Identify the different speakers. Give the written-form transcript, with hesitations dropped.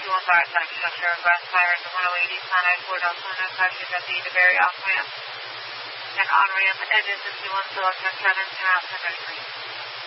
Speaker 1: 215, Sonic Structure, Glass Tires, 108 East Side, 4 Delta, 95 UW, the very off ramp, and on ramp, engine 61, Selector 7, pass, and 93.